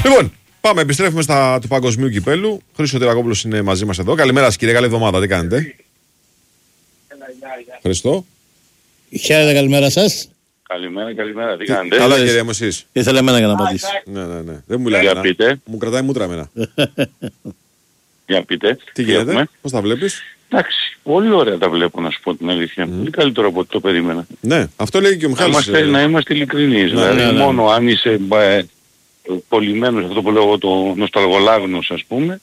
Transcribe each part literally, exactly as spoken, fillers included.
Λοιπόν, πάμε, επιστρέφουμε στα του Παγκοσμίου Κυπέλλου. Χρήστος Τυρακόπουλος είναι μαζί μας εδώ. Καλημέρα σας κύριε, καλή εβδομάδα, τι κάνετε? Χριστό. Χαίρετε, καλημέρα σας. Καλημέρα, καλημέρα, τι κάνετε? Καλά κύριε μου, εσείς? Ήθελα εμένα για να απαντήσει. Ναι, ναι, ναι. Δεν μου λέει Για πείτε. Μου κρατάει μούτρα εμένα. Για πείτε. Τι γίνεται, πώς τα βλέπεις? Εντάξει, πολύ ωραία τα βλέπω να σου πω την αλήθεια. Πολύ καλύτερο από ό,τι το περίμενα. Ναι, αυτό λέει και ο Μιχάλης. Είμαστε, να είμαστε ειλικρινείς. Ναι, δηλαδή ναι, ναι. μόνο αν είσαι ε, πολυμένος, αυτό που λέω το νοσταλγολάγνος ας πούμε,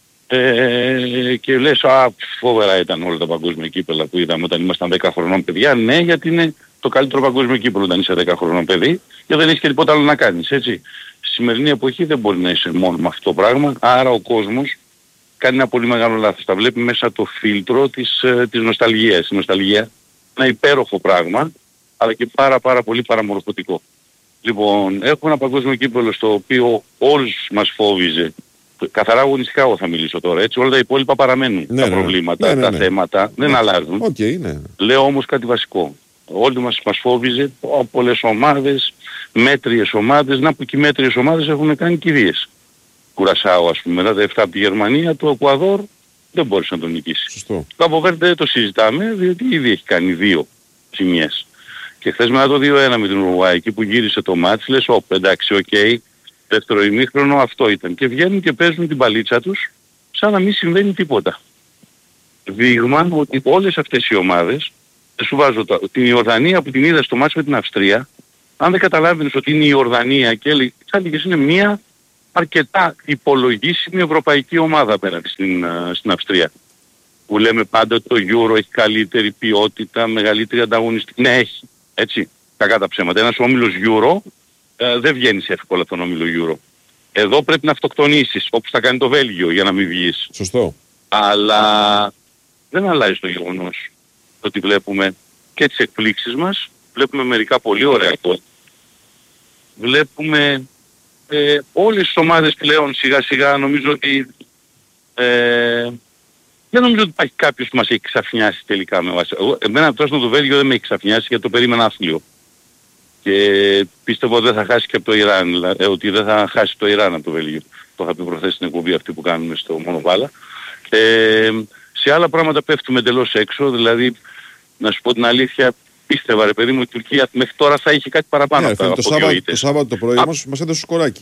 ε, και λες α, φοβερά ήταν όλα τα παγκόσμια κύπελλα που είδαμε όταν ήμασταν δέκα χρονών παιδιά. Ναι, γιατί είναι το καλύτερο παγκόσμιο κύπελλο όταν είσαι δέκα χρονών παιδί, γιατί δεν έχεις και τίποτα άλλο να κάνεις, έτσι. Στη σημερινή εποχή δεν μπορεί να είσαι μόνο με αυτό το πράγμα, άρα ο κόσμος κάνει ένα πολύ μεγάλο λάθος. Τα βλέπει μέσα το φίλτρο της, ε, της νοσταλγίας. Η νοσταλγία, ένα υπέροχο πράγμα, αλλά και πάρα πάρα πολύ παραμορφωτικό. Λοιπόν, έχουμε ένα παγκόσμιο κύπελλο στο οποίο όλους μας φόβιζε. Καθαρά αγωνιστικά εγώ θα μιλήσω τώρα, έτσι. Όλα τα υπόλοιπα παραμένουν. Ναι, τα ναι, προβλήματα, ναι, ναι, τα ναι. θέματα δεν ναι. αλλάζουν. Okay, ναι. Λέω όμως κάτι βασικό. Όλοι μας μας φόβιζε ο, πολλές ομάδες, μέτριες ομάδες. Να που και οι μέτριες ομάδες έχουν κάνει κηδείες. Κουρασάο ας πούμε, μετά τα εφτά από τη Γερμανία, το Εκουαδόρ δεν μπόρεσε να τον νικήσει. Σωστό. Το Καποβέρντε δεν το συζητάμε, διότι ήδη έχει κάνει δύο ζημιές. Και χθες μετά το δύο ένα με την Ουρουάη, εκεί που γύρισε το μάτς, λες, όπ, εντάξει, οκ, okay, δεύτερο ημίχρονο αυτό ήταν. Και βγαίνουν και παίζουν την παλίτσα τους, σαν να μην συμβαίνει τίποτα. Δείγμα ότι όλες αυτές οι ομάδες, δεν σου βάζω το, την Ιορδανία που την είδα στο μάτς με την Αυστρία, αν δεν καταλάβαινες ότι είναι η Ιορδανία και έλεγε, θα έλεγες είναι μία αρκετά υπολογίσιμη ευρωπαϊκή ομάδα απέναντι στην, στην Αυστρία. Που λέμε πάντα ότι το Euro έχει καλύτερη ποιότητα, μεγαλύτερη ανταγωνιστική. Ναι, έχει. Έτσι. Κακά τα ψέματα. Ένας όμιλος Euro ε, δεν βγαίνεις εύκολα τον όμιλο Euro. Εδώ πρέπει να αυτοκτονήσεις, όπως θα κάνει το Βέλγιο για να μην βγεις. Σωστό. Αλλά δεν αλλάζει το γεγονός ότι βλέπουμε και τις εκπλήξεις μας, βλέπουμε μερικά πολύ ωραία γκολ. Βλέπουμε ε, όλες τις ομάδες πλέον σιγά σιγά νομίζω ότι ε, δεν νομίζω ότι υπάρχει κάποιος που μας έχει ξαφνιάσει τελικά με βάση. Εγώ, εμένα τόσο το Βέλγιο δεν με έχει ξαφνιάσει γιατί το περίμενα άθλιο. Και πίστευω ότι δεν θα χάσει και από το Ιράν, δηλαδή, ότι δεν θα χάσει το Ιράν από το Βέλγιο. Το είχα πει προχθές στην εκπομπή αυτή που κάνουμε στο Μονοβάλα. Ε, σε άλλα πράγματα πέφτουμε εντελώς έξω, δηλαδή να σου πω την αλήθεια, πίστευα ρε παιδί μου η Τουρκία μέχρι τώρα θα είχε κάτι παραπάνω Ναι, από, φίλε, από το, δύο Σάββατο, ήττες. το Σάββατο το πρωί όμως μας έδωσε σκοράκι.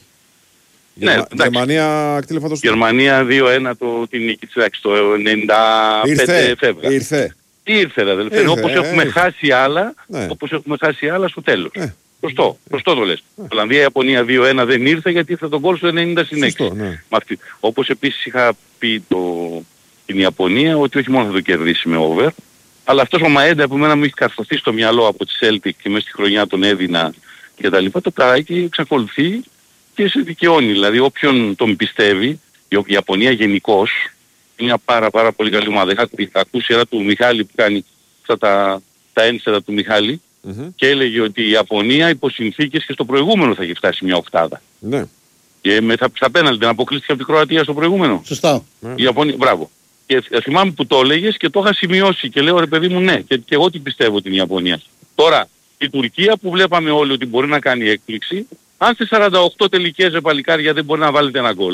Ναι, Γερμα... Γερμανία ακτήλευα το στόχο. Γερμανία δύο ένα το, την νίκη της, εντάξει, το ενενήντα πέντε φεύγα. Ήρθε. Ήρθε ρε αδελφέ, Ήρθε, όπως ε, έχουμε ήρθε. χάσει άλλα, Ναι. όπως έχουμε χάσει άλλα στο τέλος. Ε. Σωστό, σωστό το λες. Ολλανδία-Ιαπωνία δύο ένα δεν ήρθε γιατί ήρθε τον γκολ στο ενενήντα συν έξι. Σωστό, ναι. Αυτή. Όπως επίσης είχα πει το, την Ιαπωνία ότι όχι μόνο θα το κερδίσει με over, αλλά αυτός ο Μαέντα που εμένα μου έχει καρφωθεί στο μυαλό από τη Celtic και μέσα στη χρονιά τον έδινα και τα λοιπά, το καράκι εξακολουθεί και σε δικαιώνει. Δηλαδή όποιον τον πιστεύει, η Ιαπωνία γενικώς είναι μια πάρα πάρα πολύ καλή ομάδα. Είχα, είχα ακούσει ένα του Μιχάλη που κάνει αυτά τα, τα ένσερα του Μιχάλη Mm-hmm. και έλεγε ότι η Ιαπωνία υπό συνθήκες και στο προηγούμενο θα έχει φτάσει μια οκτάδα. Ναι. Και με, θα, θα πέναλτι να αποκλείστηκε από την Κροατία στο προηγούμενο. Σωστά. Η Ιαπωνία, μπράβο. Και θυμάμαι που το έλεγες και το είχα σημειώσει και λέω ρε παιδί μου ναι, και, και εγώ την πιστεύω την Ιαπωνία. Τώρα, η Τουρκία που βλέπαμε όλοι ότι μπορεί να κάνει έκπληξη, αν σε σαράντα οκτώ τελικές ρε παλικάρια δεν μπορεί να βάλετε ένα γκολ,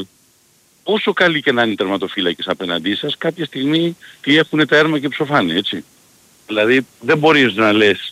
όσο καλή και να είναι οι τερματοφύλακες απέναντί σας, κάποια στιγμή τι έχουν τα έρμα και ψοφάνε, έτσι. Δηλαδή δεν μπορείς να λες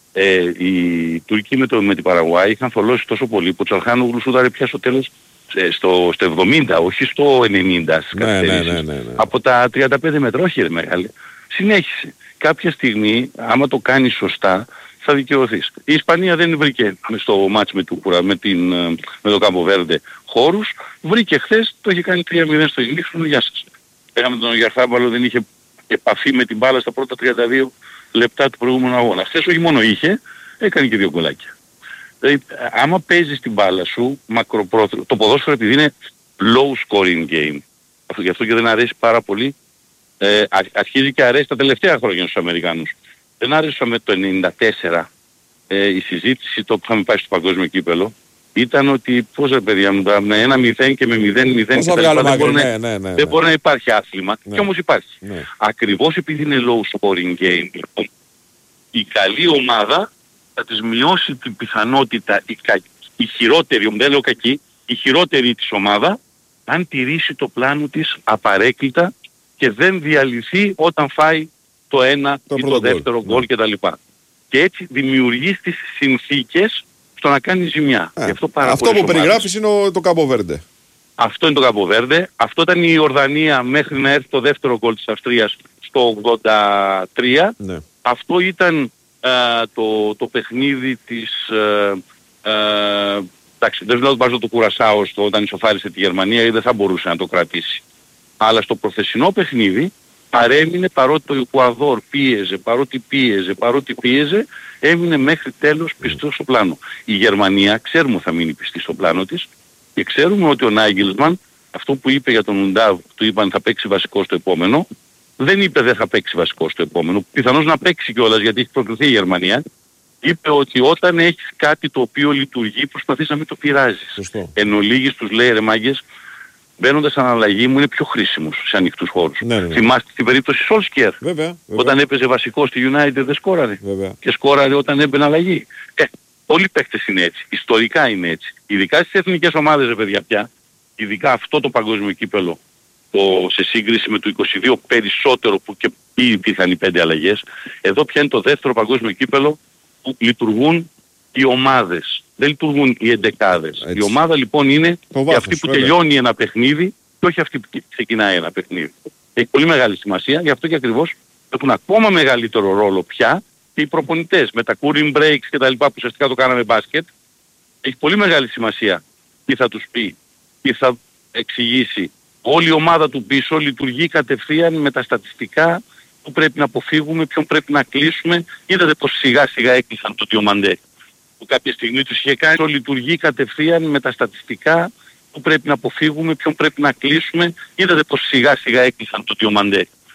ε, οι Τουρκοί με, το, με την Παραγουάη είχαν θολώσει τόσο πολύ που ο Τσαλχάνογλου σούδαρε πια στο τέλος ε, στο, στο εβδομήντα, όχι στο ενενήντα στις Ναι, ναι, καθυστερήσεις. ναι, ναι, ναι. Από τα τριάντα πέντε μέτρα, όχι ρε μεγάλη. Συνέχισε. Κάποια στιγμή, άμα το κάνεις σωστά, θα δικαιωθείς. Η Ισπανία δεν βρήκε στο μάτς με, με, την, με το Καποβέρντε χώρους, βρήκε χθες, το είχε κάνει τρία μηδέν στο ημίχρονο, γεια σας. Πέραμε τον Γιαρθάμπαλο, δεν είχε επαφή με την μπάλα στα πρώτα τριάντα δύο λεπτά του προηγούμενου αγώνα. Χθες όχι μόνο είχε, έκανε και δύο γκολάκια. Δηλαδή, άμα παίζεις την μπάλα σου, μακροπρόθεσμα, το ποδόσφαιρο επειδή είναι low scoring game, αυτό, γι' αυτό και δεν αρέσει πάρα πολύ, ε, αρχίζει και αρέσει τα τελευταία χρόνια στους Αμερικάνους. Δεν άρεσε με το ενενήντα τέσσερα ε, η συζήτηση, το που είχαμε πάει στο παγκόσμιο κύπελλο, ήταν ότι πώς ρε παιδιά μου, με ένα μηδέν και με μηδέν μηδέν και τα λοιπά, δεν, μπορεί, ναι, να, ναι, ναι, δεν μπορεί να υπάρχει άθλημα, ναι. και όμως υπάρχει. Ναι. Ακριβώς επειδή είναι low scoring game, λοιπόν, η καλή ομάδα θα της μειώσει την πιθανότητα, η, κα, η χειρότερη, δεν λέω κακή, η χειρότερη της ομάδα, αν τηρήσει το πλάνο της απαρέκκλητα και δεν διαλυθεί όταν φάει το ένα το ή το δεύτερο γκολ ναι. κτλ. Και έτσι δημιουργεί τις συνθήκες στο να κάνει ζημιά. Ε, αυτό αυτό που περιγράφεις είναι ο, το Κάμπο Βέρντε. Αυτό είναι το Κάμπο Βέρντε. Αυτό ήταν η Ιορδανία μέχρι να έρθει το δεύτερο γκολ της Αυστρίας στο ογδόντα τρία. Ναι. Αυτό ήταν α, το, το παιχνίδι της... Α, α, εντάξει, δεν λέω βάζω το Κουρασάο στο, όταν ισοφάρισε τη Γερμανία γιατί δεν θα μπορούσε να το κρατήσει. Αλλά στο προχθεσινό παιχνίδι παρέμεινε, παρότι το Εκουαδόρ πίεζε, παρότι πίεζε, παρότι πίεζε, έμεινε μέχρι τέλος πιστό στο πλάνο. Η Γερμανία ξέρουμε ότι θα μείνει πιστή στο πλάνο της και ξέρουμε ότι ο Νάγγελσμαν, αυτό που είπε για τον Ουντάβ, του είπαν θα παίξει βασικό στο επόμενο, δεν είπε δεν θα παίξει βασικό στο επόμενο, πιθανώς να παίξει κιόλας γιατί έχει προκριθεί η Γερμανία. Είπε ότι όταν έχεις κάτι το οποίο λειτουργεί προσπαθείς να μην το πειράζεις. Σωστό. Εν ολίγης τους λέει ρε μάγκες, μπαίνοντας σαν αλλαγή μου είναι πιο χρήσιμος σε ανοιχτούς χώρους. Ναι, ναι, ναι. Θυμάστε την περίπτωση Solskjaer. Βέβαια, βέβαια. Όταν έπαιζε βασικό στη United δεν σκόραρε. Βέβαια. Και σκόραρε όταν έμπαινε αλλαγή. Ε, όλοι οι παίκτες είναι έτσι. Ιστορικά είναι έτσι. Ειδικά στις εθνικές ομάδες ρε παιδιά πια. Ειδικά αυτό το παγκόσμιο κύπελλο. Το, σε σύγκριση με το είκοσι δύο περισσότερο που και υπήρχαν οι πέντε αλλαγές. Εδώ πια είναι το δεύτερο παγκόσμιο κύπελλο που λειτουργούν οι ομάδες. Δεν λειτουργούν οι εντεκάδες. Η ομάδα λοιπόν είναι και αυτή που βέβαια. τελειώνει ένα παιχνίδι και όχι αυτή που ξεκινάει ένα παιχνίδι. Έχει πολύ μεγάλη σημασία, γι' αυτό και ακριβώς έχουν ακόμα μεγαλύτερο ρόλο πια και οι προπονητές με τα cooling breaks και τα λοιπά που ουσιαστικά το κάναμε μπάσκετ. Έχει πολύ μεγάλη σημασία τι θα τους πει, τι θα εξηγήσει. Όλη η ομάδα του πίσω λειτουργεί κατευθείαν με τα στατιστικά που πρέπει να αποφύγουμε, ποιον πρέπει να κλείσουμε. Είδατε πως σιγά σιγά έκλεισαν το Διομαντέ. Που κάποια στιγμή τους είχε κάνει, λειτουργεί κατευθείαν με τα στατιστικά που πρέπει να αποφύγουμε, ποιον πρέπει να κλείσουμε. Είδατε πως σιγά σιγά έκλεισαν το Διομαντέ.